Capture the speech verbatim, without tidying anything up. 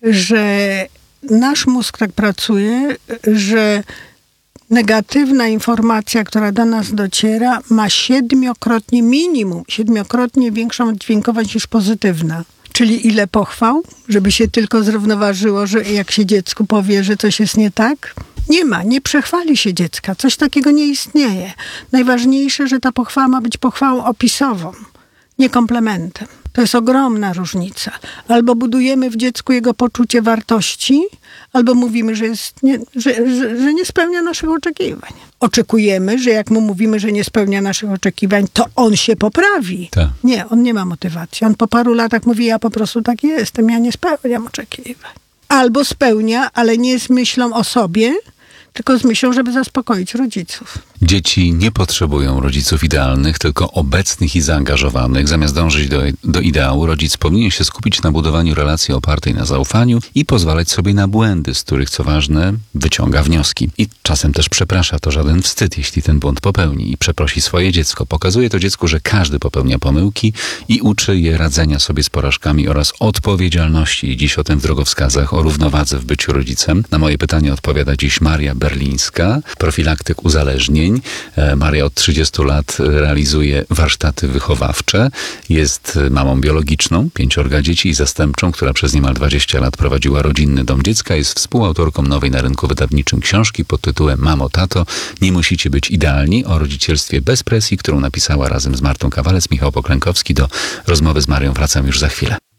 że nasz mózg tak pracuje, że negatywna informacja, która do nas dociera, ma siedmiokrotnie, minimum, siedmiokrotnie większą dźwiękowość niż pozytywna. Czyli ile pochwał, żeby się tylko zrównoważyło, że jak się dziecku powie, że coś jest nie tak? Nie ma, nie przechwali się dziecka. Coś takiego nie istnieje. Najważniejsze, że ta pochwała ma być pochwałą opisową, nie komplementem. To jest ogromna różnica. Albo budujemy w dziecku jego poczucie wartości, albo mówimy, że, jest nie, że, że, że nie spełnia naszych oczekiwań. Oczekujemy, że jak mu mówimy, że nie spełnia naszych oczekiwań, to on się poprawi. Tak. Nie, on nie ma motywacji. On po paru latach mówi, ja po prostu tak jestem, ja nie spełniam oczekiwań. Albo spełnia, ale nie z myślą o sobie, tylko z myślą, żeby zaspokoić rodziców. Dzieci nie potrzebują rodziców idealnych, tylko obecnych i zaangażowanych. Zamiast dążyć do, do ideału, rodzic powinien się skupić na budowaniu relacji opartej na zaufaniu i pozwalać sobie na błędy, z których, co ważne, wyciąga wnioski. I czasem też przeprasza, to żaden wstyd, jeśli ten błąd popełni i przeprosi swoje dziecko. Pokazuje to dziecku, że każdy popełnia pomyłki i uczy je radzenia sobie z porażkami oraz odpowiedzialności. I dziś o tym w drogowskazach, o równowadze w byciu rodzicem. Na moje pytanie odpowiada dziś Maria Berlińska, profilaktyk uzależnień. Maria od trzydziestu lat realizuje warsztaty wychowawcze. Jest mamą biologiczną, pięciorga dzieci i zastępczą, która przez niemal dwadzieścia lat prowadziła rodzinny dom dziecka. Jest współautorką nowej na rynku wydawniczym książki pod tytułem Mamo, tato, nie musicie być idealni, o rodzicielstwie bez presji, którą napisała razem z Martą Kawalec. Michał Poklękowski. Do rozmowy z Marią wracam już za chwilę.